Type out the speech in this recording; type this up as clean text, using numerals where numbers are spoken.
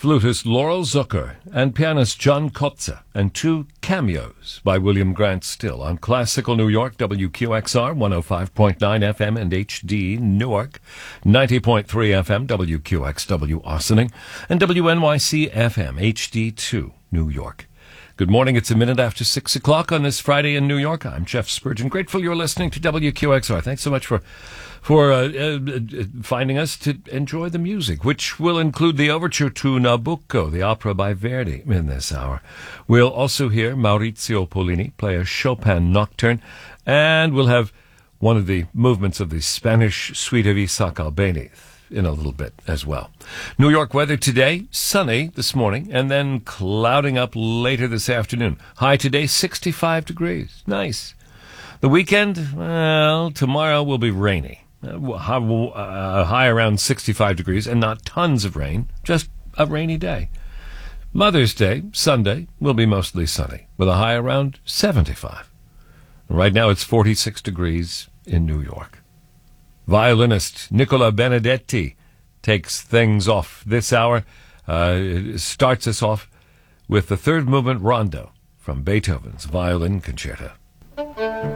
flutist Laurel Zucker and pianist John Kotze, and two cameos by William Grant Still on Classical New York, WQXR 105.9 FM and HD Newark, 90.3 FM WQXW Ossining, and WNYC FM HD2 New York. Good morning. It's a minute after 6 o'clock on this Friday in New York. I'm Jeff Spurgeon. Grateful you're listening to WQXR. Thanks so much for finding us to enjoy the music, which will include the overture to Nabucco, the opera by Verdi, in this hour. We'll also hear Maurizio Pollini play a Chopin nocturne, and we'll have one of the movements of the Spanish suite of Isaac Albéniz in a little bit as well. New York weather today, sunny this morning, and then clouding up later this afternoon. High today, 65 degrees. Nice. The weekend, well, tomorrow will be rainy. High around 65 degrees and not tons of rain, just a rainy day. Mother's Day, Sunday, will be mostly sunny with a high around 75. Right now it's 46 degrees in New York. Violinist Nicola Benedetti takes things off this hour, starts us off with the third movement rondo from Beethoven's Violin Concerto.